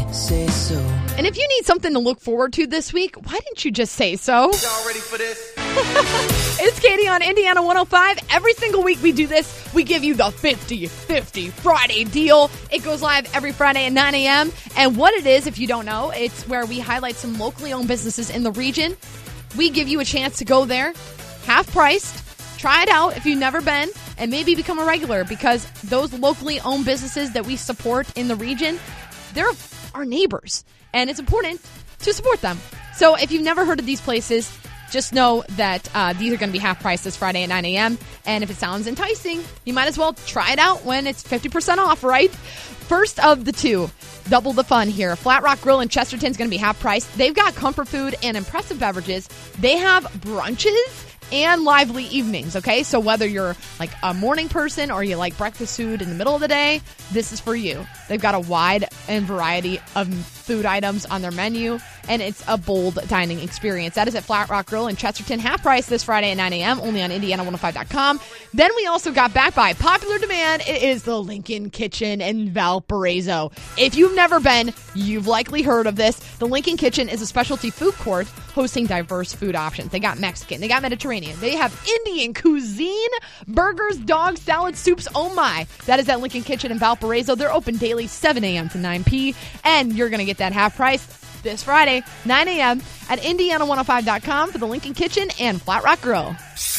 say so. And if you need something to look forward to this week, why didn't you just say so? Y'all ready for this? It's Katie on Indiana 105. Every single week we do this. We give you the 50-50 Friday deal. It goes live every Friday at 9 a.m. And what it is, if you don't know, it's where we highlight some locally owned businesses in the region. We give you a chance to go there, half-priced, try it out if you've never been, and maybe become a regular, because those locally owned businesses that we support in the region, they're our neighbors, and it's important to support them. So if you've never heard of these places, just know that these are going to be half price this Friday at 9 a.m. And if it sounds enticing, you might as well try it out when it's 50% off, right? First of the two, double the fun here. Flat Rock Grill in Chesterton is going to be half price. They've got comfort food and impressive beverages. They have brunches and lively evenings, okay? So whether you're like a morning person or you like breakfast food in the middle of the day, this is for you. They've got a wide and variety of food items on their menu, and it's a bold dining experience. That is at Flat Rock Grill in Chesterton, half price this Friday at 9 a.m., only on Indiana105.com. Then we also got back by popular demand. It is the Lincoln Kitchen in Valparaiso. If you've never been, you've likely heard of this. The Lincoln Kitchen is a specialty food court hosting diverse food options. They got Mexican, they got Mediterranean, they have Indian cuisine, burgers, dogs, salads, soups, oh my. That is at Lincoln Kitchen in Valparaiso. They're open daily 7 a.m. to 9 p. And you're going to get that half price this Friday, 9 a.m. at Indiana105.com for the Lincoln Kitchen and Flat Rock Grill.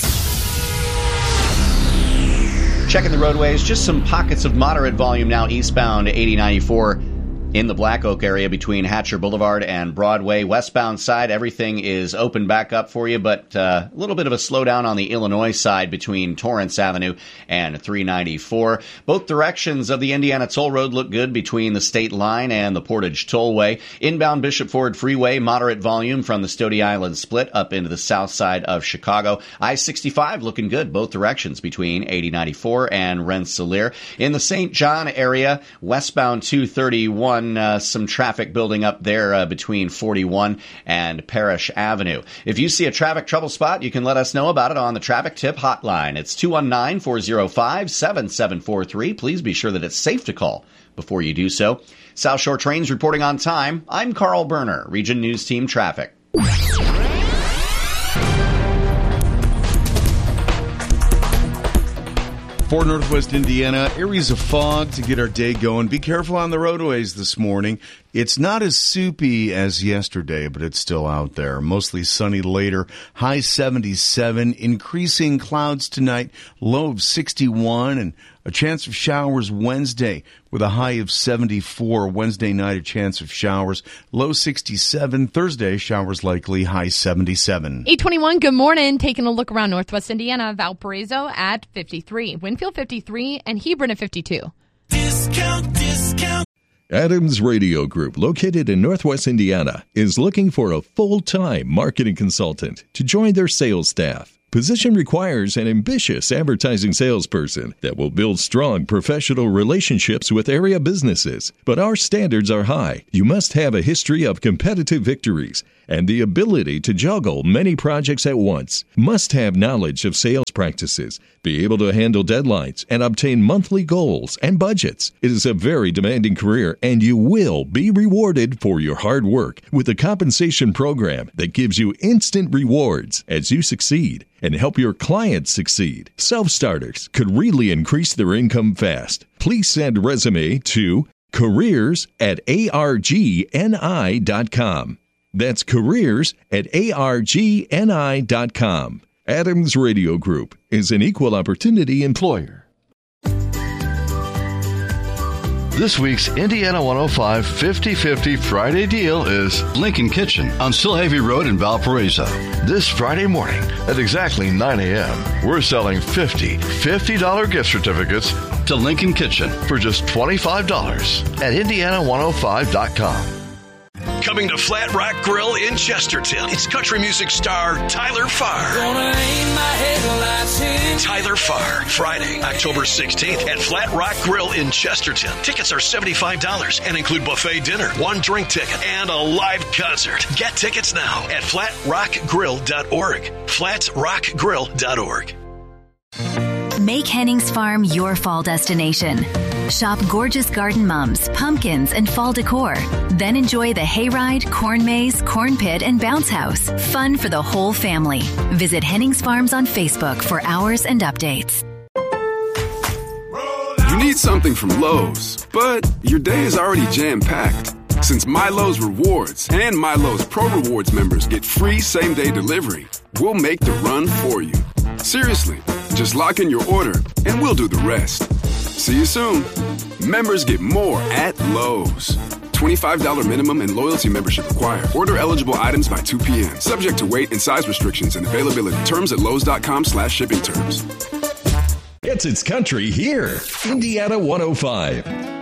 Checking the roadways, just some pockets of moderate volume now eastbound 8094 in the Black Oak area between Hatcher Boulevard and Broadway. Westbound side, everything is open back up for you, but a little bit of a slowdown on the Illinois side between Torrance Avenue and 394. Both directions of the Indiana Toll Road look good between the state line and the Portage Tollway. Inbound Bishop Ford Freeway, moderate volume from the Stody Island split up into the south side of Chicago. I-65 looking good both directions between 8094 and Rensselaer. In the St. John area, westbound 231, some traffic building up there between 41 and Parrish Avenue. If you see a traffic trouble spot, you can let us know about it on the traffic tip hotline. It's 219-405-7743. Please be sure that it's safe to call before you do so. South Shore Trains reporting on time. I'm Carl Berner, Region News Team Traffic. For Northwest Indiana, areas of fog to get our day going. Be careful on the roadways this morning. It's not as soupy as yesterday, but it's still out there. Mostly sunny later. High 77. Increasing clouds tonight. Low of 61 and a chance of showers Wednesday with a high of 74. Wednesday night, a chance of showers. Low 67. Thursday, showers likely. High 77. 821, good morning. Taking a look around Northwest Indiana. Valparaiso at 53. Winfield 53 and Hebron at 52. Discount. Adams Radio Group, located in Northwest Indiana, is looking for a full-time marketing consultant to join their sales staff. Position requires an ambitious advertising salesperson that will build strong professional relationships with area businesses. But our standards are high. You must have a history of competitive victories and the ability to juggle many projects at once. Must have knowledge of sales practices, be able to handle deadlines, and obtain monthly goals and budgets. It is a very demanding career, and you will be rewarded for your hard work with a compensation program that gives you instant rewards as you succeed and help your clients succeed. Self-starters could really increase their income fast. Please send a resume to careers@argni.com. That's careers@argni.com. Adams Radio Group is an equal opportunity employer. This week's Indiana 105 50-50 Friday deal is Lincoln Kitchen on Stillhavy Road in Valparaiso. This Friday morning at exactly 9 a.m. We're selling $50 gift certificates to Lincoln Kitchen for just $25 at Indiana105.com. Coming to Flat Rock Grill in Chesterton, it's country music star Tyler Farr. Tyler Farr, Friday, October 16th at Flat Rock Grill in Chesterton. Tickets are $75 and include buffet dinner, one drink ticket, and a live concert. Get tickets now at flatrockgrill.org. Flatrockgrill.org. Make Hennings Farm your fall destination. Shop gorgeous garden mums, pumpkins, and fall decor. Then enjoy the hayride, corn maze, corn pit, and bounce house. Fun for the whole family. Visit Hennings Farms on Facebook for hours and updates. You need something from Lowe's, but your day is already jam-packed. Since MyLowe's Rewards and MyLowe's Pro Rewards members get free same-day delivery, we'll make the run for you. Seriously, just lock in your order and we'll do the rest. See you soon. Members get more at Lowe's. $25 minimum and loyalty membership required. Order eligible items by 2 p.m. Subject to weight and size restrictions and availability. Terms at lowes.com/shipping terms. It's country here. Indiana 105.